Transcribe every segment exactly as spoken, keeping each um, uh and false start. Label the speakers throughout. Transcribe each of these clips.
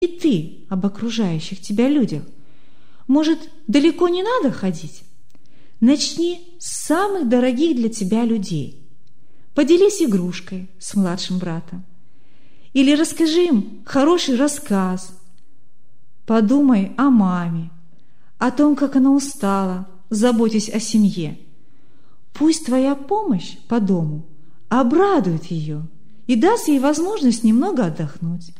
Speaker 1: и ты об окружающих тебя людях. Может, далеко не надо ходить? Начни с самых дорогих для тебя людей. Поделись игрушкой с младшим братом. Или расскажи им хороший рассказ. Подумай о маме, о том, как она устала, заботясь о семье. Пусть твоя помощь по дому обрадует ее и даст ей возможность немного отдохнуть.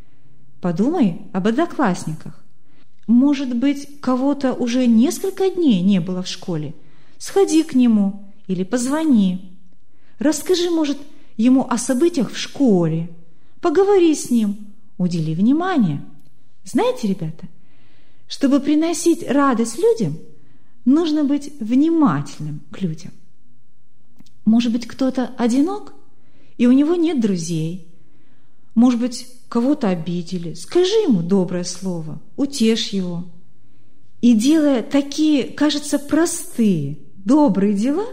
Speaker 1: Подумай об одноклассниках. Может быть, кого-то уже несколько дней не было в школе. Сходи к нему или позвони. Расскажи, может, ему о событиях в школе. Поговори с ним, удели внимание. Знаете, ребята, чтобы приносить радость людям, нужно быть внимательным к людям. Может быть, кто-то одинок, и у него нет друзей. Может быть, кого-то обидели. Скажи ему доброе слово, утешь его. И делая такие, кажется, простые, добрые дела,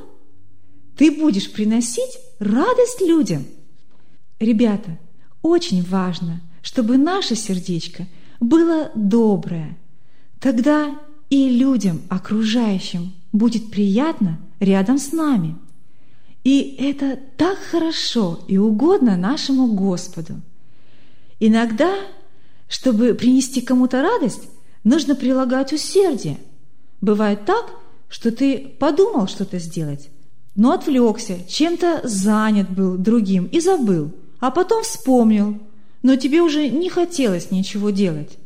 Speaker 1: ты будешь приносить радость людям. Ребята, очень важно, чтобы наше сердечко было доброе. Тогда и людям, окружающим, будет приятно рядом с нами. И это так хорошо и угодно нашему Господу. Иногда, чтобы принести кому-то радость, нужно прилагать усердие. Бывает так, что ты подумал что-то сделать, но отвлекся, чем-то занят был другим и забыл, а потом вспомнил, но тебе уже не хотелось ничего делать.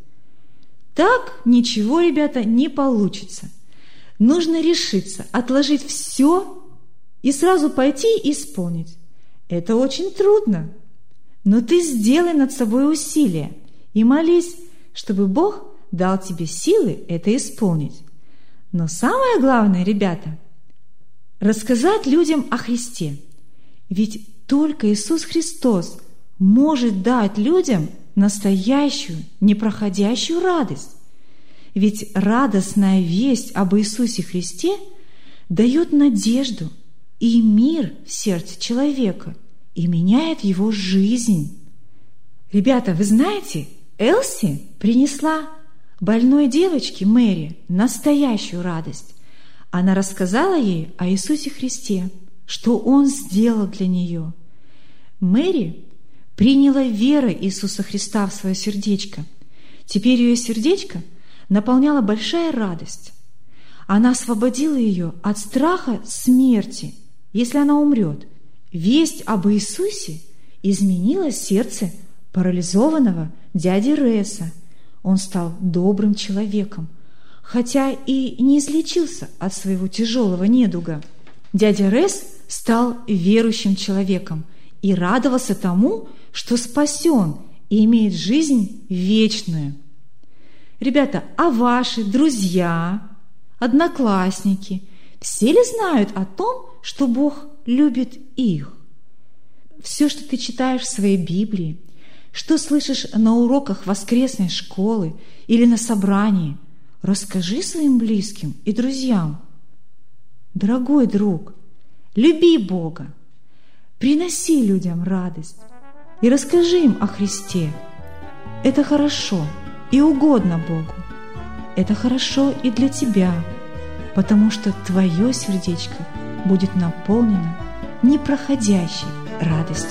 Speaker 1: Так ничего, ребята, не получится. Нужно решиться, отложить все и сразу пойти и исполнить. Это очень трудно, но ты сделай над собой усилие и молись, чтобы Бог дал тебе силы это исполнить. Но самое главное, ребята, рассказать людям о Христе. Ведь только Иисус Христос может дать людям настоящую, непроходящую радость. Ведь радостная весть об Иисусе Христе дает надежду и мир в сердце человека и меняет его жизнь. Ребята, вы знаете, Элси принесла больной девочке Мэри настоящую радость. Она рассказала ей о Иисусе Христе, что Он сделал для нее. Мэри приняла верой Иисуса Христа в свое сердечко. Теперь ее сердечко наполняла большая радость. Она освободила ее от страха смерти, если она умрет. Весть об Иисусе изменила сердце парализованного дяди Реса. Он стал добрым человеком, хотя и не излечился от своего тяжелого недуга. Дядя Рес стал верующим человеком и радовался тому, что спасен и имеет жизнь вечную. Ребята, а ваши друзья, одноклассники, все ли знают о том, что Бог любит их? Все, что ты читаешь в своей Библии, что слышишь на уроках воскресной школы или на собрании, расскажи своим близким и друзьям. Дорогой друг, люби Бога, приноси людям радость и расскажи им о Христе. Это хорошо и угодно Богу. Это хорошо и для тебя, потому что твое сердечко будет наполнено непроходящей радостью.